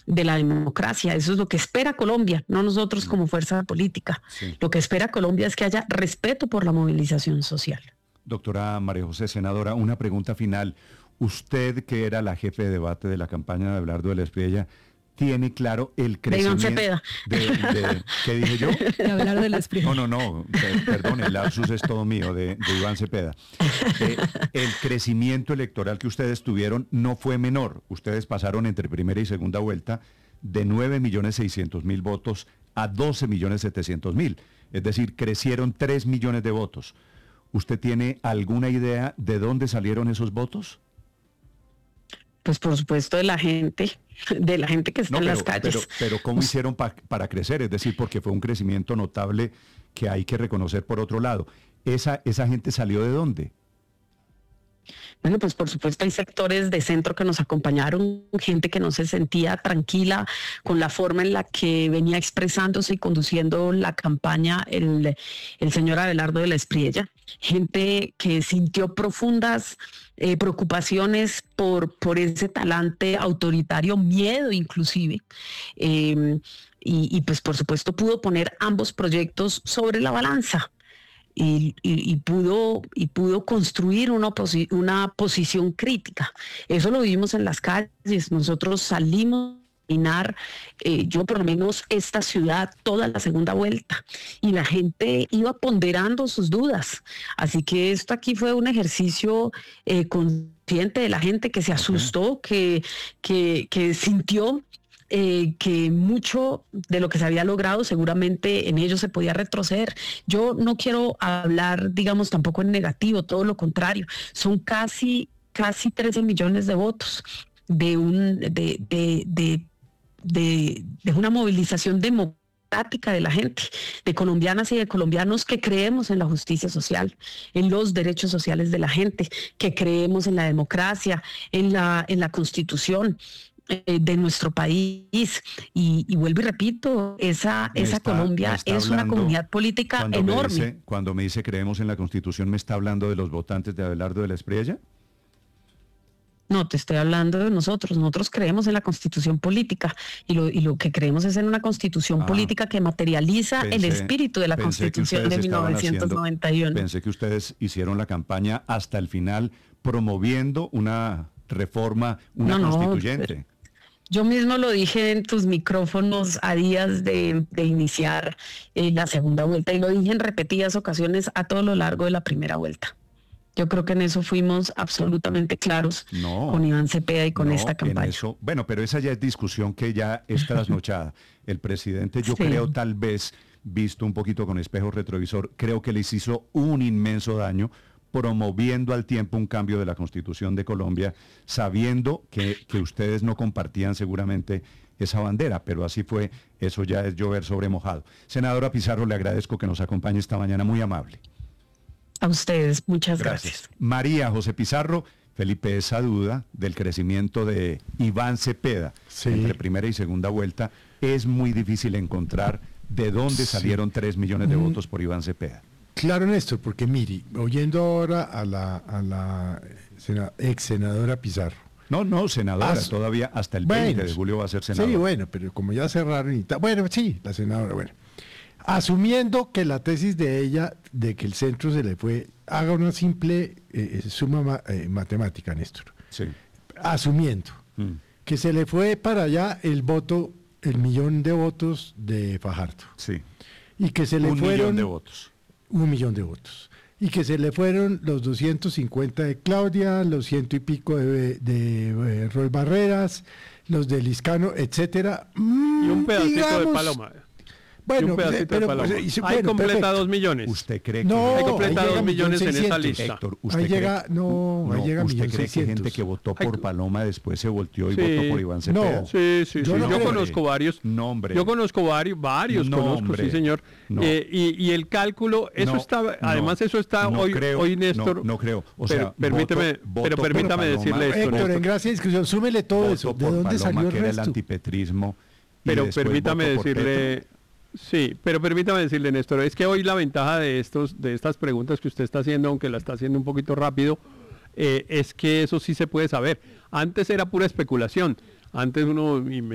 de la democracia. Eso es lo que espera Colombia, no nosotros como fuerza política. Sí. Lo que espera Colombia es que haya respeto por la movilización social. Doctora María José, senadora, una pregunta final. Usted, que era la jefe de debate de la campaña de Abelardo de la Espriella, ¿tiene claro el crecimiento? De Iván Cepeda. ¿Qué dije yo? De Abelardo de la Espriella. No, perdón, el lapsus es todo mío, de Iván Cepeda. El crecimiento electoral que ustedes tuvieron no fue menor. Ustedes pasaron entre primera y segunda vuelta de 9.600.000 votos a 12.700.000. Es decir, crecieron 3 millones de votos. ¿Usted tiene alguna idea de dónde salieron esos votos? Pues por supuesto de la gente que está en las calles. Pero ¿cómo hicieron para crecer? Es decir, porque fue un crecimiento notable que hay que reconocer por otro lado. ¿Esa gente salió de dónde? Bueno, pues por supuesto hay sectores de centro que nos acompañaron, gente que no se sentía tranquila con la forma en la que venía expresándose y conduciendo la campaña el señor Abelardo de la Espriella, gente que sintió profundas preocupaciones por ese talante autoritario, miedo inclusive, y pues por supuesto pudo poner ambos proyectos sobre la balanza. Y pudo construir una posición crítica. Eso lo vimos en las calles. Nosotros salimos a caminar, yo por lo menos esta ciudad, toda la segunda vuelta, y la gente iba ponderando sus dudas. Así que esto aquí fue un ejercicio consciente de la gente que se asustó, que sintió que mucho de lo que se había logrado seguramente en ello se podía retroceder. Yo no quiero hablar, digamos, tampoco en negativo, todo lo contrario. Son casi 13 millones de votos de una movilización democrática de la gente, de colombianas y de colombianos que creemos en la justicia social, en los derechos sociales de la gente, que creemos en la democracia, en la Constitución de nuestro país, y vuelvo y repito, esa Colombia es una comunidad política enorme. Cuando me dice creemos en la Constitución, ¿me está hablando de los votantes de Abelardo de la Espriella? No, te estoy hablando de nosotros creemos en la Constitución política, y lo que creemos es en una Constitución política que materializa el espíritu de la Constitución de 1991. Pensé que ustedes hicieron la campaña hasta el final promoviendo una reforma, constituyente. Yo mismo lo dije en tus micrófonos a días de iniciar la segunda vuelta, y lo dije en repetidas ocasiones a todo lo largo de la primera vuelta. Yo creo que en eso fuimos absolutamente claros con Iván Cepeda y con esta campaña. Bueno, pero esa ya es discusión que ya es trasnochada. El presidente, yo creo, tal vez, visto un poquito con espejo retrovisor, creo que les hizo un inmenso daño promoviendo al tiempo un cambio de la Constitución de Colombia, sabiendo que ustedes no compartían seguramente esa bandera, pero así fue, eso ya es llover sobre mojado. Senadora Pizarro, le agradezco que nos acompañe esta mañana, muy amable. A ustedes, muchas gracias. María José Pizarro, Felipe, esa duda del crecimiento de Iván Cepeda entre primera y segunda vuelta, es muy difícil encontrar de dónde salieron 3 millones de votos por Iván Cepeda. Claro, Néstor, porque mire, oyendo ahora a la ex senadora Pizarro. No, senadora, todavía hasta el 20 de julio va a ser senadora. Sí, bueno, pero como ya cerraron y tal, bueno, sí, la senadora, bueno. Asumiendo que la tesis de ella, de que el centro se le fue, haga una simple suma matemática, Néstor. Sí. Asumiendo que se le fue para allá el millón de votos de Fajardo. Sí. Y que se le fueron... 1 millón de votos. 1 millón de votos. Y que se le fueron los 250 de Claudia, los 100 y pico de Roy Barreras, los de Liscano, etcétera. Y un pedacito de Paloma. Bueno, ahí completa 2 millones. ¿Usted cree que no? Ahí completa 2 millones en esa lista. Héctor, ¿usted ahí llega, ahí llega ¿usted cree 1.600.000? que gente que votó por Paloma después se volteó y votó por Iván Cepeda? No. Sí. Yo conozco varios. No, hombre. Yo conozco varios no, conozco, hombre. sí, señor. No. Y el cálculo, eso está, además eso está hoy, Néstor. No creo. O sea, permítame decirle esto, Héctor, Néstor. en gracia de discusión, súmele todo eso. ¿De dónde Paloma, salió el que era el resto? antipetrismo. Pero permítame decirle... Sí, pero permítame decirle, Néstor, es que hoy la ventaja de estas preguntas que usted está haciendo, aunque la está haciendo un poquito rápido, es que eso sí se puede saber. Antes era pura especulación. Antes uno